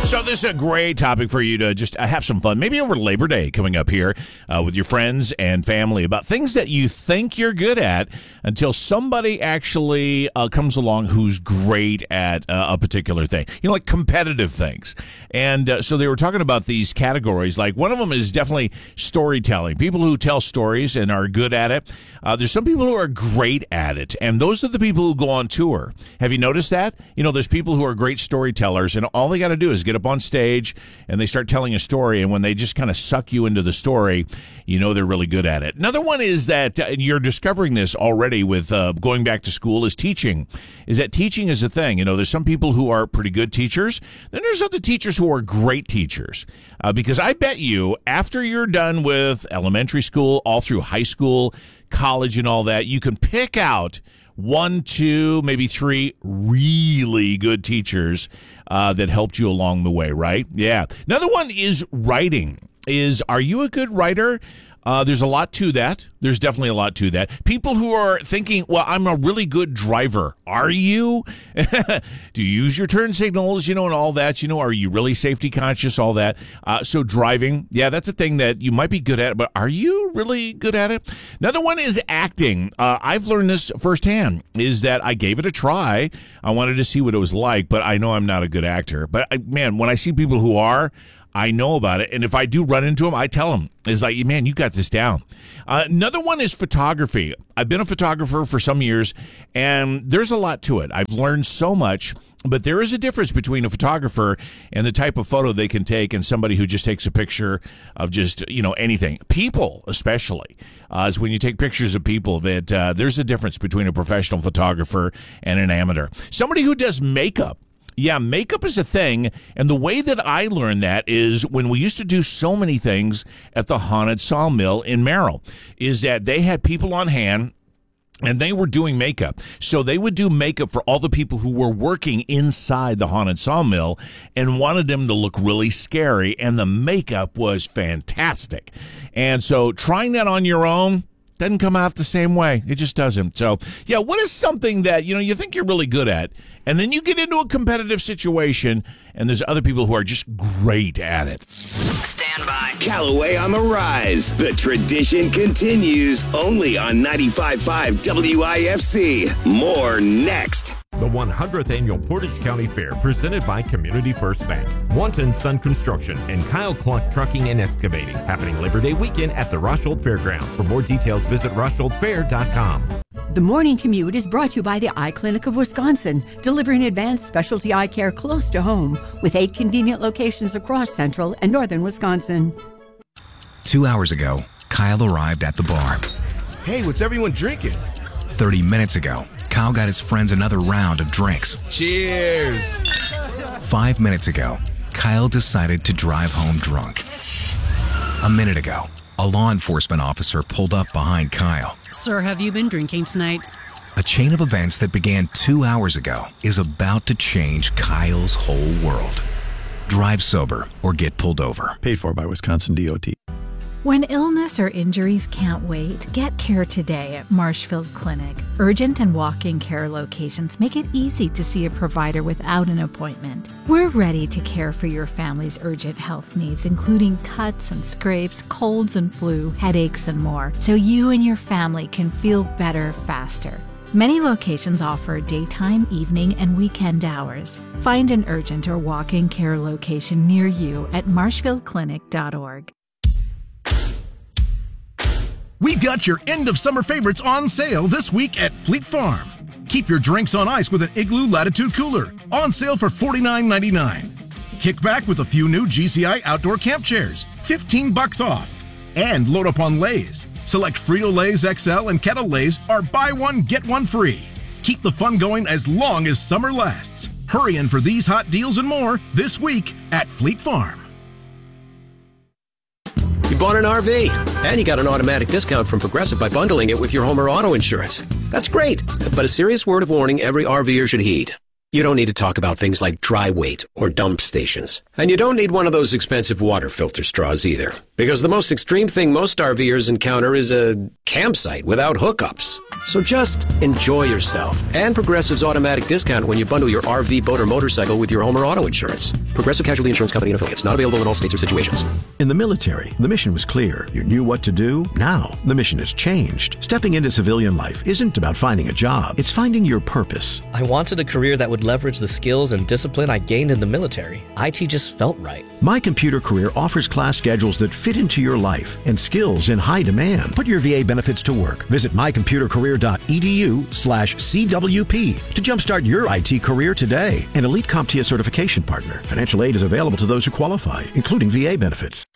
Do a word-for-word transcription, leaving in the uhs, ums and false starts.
So this is a great topic for you to just uh, have some fun, maybe over Labor Day coming up here uh, with your friends and family, about things that you think you're good at until somebody actually uh, comes along who's great at uh, a particular thing, you know, like competitive things. And uh, so they were talking about these categories. Like one of them is definitely storytelling, people who tell stories and are good at it. Uh, there's some people who are great at it, and those are the people who go on tour. Have you noticed that? You know, there's people who are great storytellers, and all they got to do is get up on stage and they start telling a story, and when they just kind of suck you into the story, you know they're really good at it. Another one is that uh, you're discovering this already with uh, going back to school is teaching, is that teaching is a thing. You know, there's some people who are pretty good teachers. Then there's other teachers who are great teachers, uh, because I bet you after you're done with elementary school, all through high school, college and all that, you can pick out one, two, maybe three really good teachers uh, that helped you along the way, right? Yeah. Another one is writing. Is, are you a good writer? Uh, there's a lot to that. There's definitely a lot to that. People who are thinking, well, I'm a really good driver. Are you? Do you use your turn signals, you know, and all that? You know, are you really safety conscious, all that? Uh, so driving, yeah, that's a thing that you might be good at, but are you really good at it? Another one is acting. Uh, I've learned this firsthand, is that I gave it a try. I wanted to see what it was like, but I know I'm not a good actor. But, I, man, when I see people who are, I know about it, and if I do run into them, I tell them, it's like, man, you got this down. Uh, another one is photography. I've been a photographer for some years, and there's a lot to it. I've learned so much, but there is a difference between a photographer and the type of photo they can take and somebody who just takes a picture of just, you know, anything. People, especially, uh, is when you take pictures of people that uh, there's a difference between a professional photographer and an amateur. Somebody who does makeup. Yeah, makeup is a thing, and the way that I learned that is when we used to do so many things at the Haunted Sawmill in Merrill, is that they had people on hand, and they were doing makeup. So they would do makeup for all the people who were working inside the Haunted Sawmill and wanted them to look really scary, and the makeup was fantastic. And so trying that on your own doesn't come out the same way. It just doesn't. So, yeah, what is something that, you know, you think you're really good at, and then you get into a competitive situation, and there's other people who are just great at it. Stand by. Callaway on the rise. The tradition continues only on ninety-five point five W I F C. More next. The one hundredth Annual Portage County Fair, presented by Community First Bank, Wanton Sun Construction, and Kyle Klunk Trucking and Excavating, happening Labor Day weekend at the Roshold Fairgrounds. For more details, visit roshold fair dot com. The Morning Commute is brought to you by the Eye Clinic of Wisconsin, delivering advanced specialty eye care close to home, with eight convenient locations across central and northern Wisconsin. Two hours ago, Kyle arrived at the bar. Hey, what's everyone drinking? Thirty minutes ago, Kyle got his friends another round of drinks. Cheers! Five minutes ago, Kyle decided to drive home drunk. A minute ago, a law enforcement officer pulled up behind Kyle. Sir, have you been drinking tonight? A chain of events that began two hours ago is about to change Kyle's whole world. Drive sober or get pulled over. Paid for by Wisconsin D O T. When illness or injuries can't wait, get care today at Marshfield Clinic. Urgent and walk-in care locations make it easy to see a provider without an appointment. We're ready to care for your family's urgent health needs, including cuts and scrapes, colds and flu, headaches, and more, so you and your family can feel better faster. Many locations offer daytime, evening, and weekend hours. Find an urgent or walk-in care location near you at marshfield clinic dot org. We've got your end of summer favorites on sale this week at Fleet Farm. Keep your drinks on ice with an Igloo Latitude Cooler, on sale for forty-nine ninety-nine. Kick back with a few new G C I outdoor camp chairs, fifteen bucks off. And load up on Lay's. Select Frito-Lay's X L and Kettle Lay's are buy one, get one free. Keep the fun going as long as summer lasts. Hurry in for these hot deals and more this week at Fleet Farm. You bought an R V, and you got an automatic discount from Progressive by bundling it with your home or auto insurance. That's great, but a serious word of warning every RVer should heed. You don't need to talk about things like dry weight or dump stations. And you don't need one of those expensive water filter straws either, Because the most extreme thing most RVers encounter is a campsite without hookups. So just enjoy yourself. And Progressive's automatic discount when you bundle your R V, boat, or motorcycle with your home or auto insurance. Progressive Casualty Insurance Company and affiliates. Not available in all states or situations. In the military, the mission was clear. You knew what to do. Now, the mission has changed. Stepping into civilian life isn't about finding a job. It's finding your purpose. I wanted a career that would leverage the skills and discipline I gained in the military. I T just felt right. My Computer Career offers class schedules that fit into your life and skills in high demand. Put your V A benefits to work. Visit my computer career dot e d u slash C W P to jumpstart your I T career today. An Elite CompTIA certification partner. Financial aid is available to those who qualify, including V A benefits.